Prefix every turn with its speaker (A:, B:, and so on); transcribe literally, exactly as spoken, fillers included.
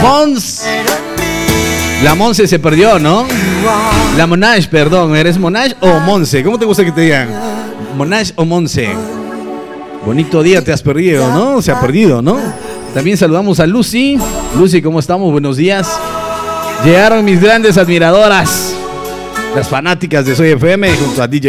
A: Mons. La Monse se perdió, ¿no? La Monage, perdón. ¿Eres Monage o Monse? ¿Cómo te gusta que te digan? Monage o Monse. Bonito día te has perdido, ¿no? Se ha perdido, ¿no? También saludamos a Lucy. Lucy, ¿cómo estamos? Buenos días. Llegaron mis grandes admiradoras, las fanáticas de Soy F M junto a D J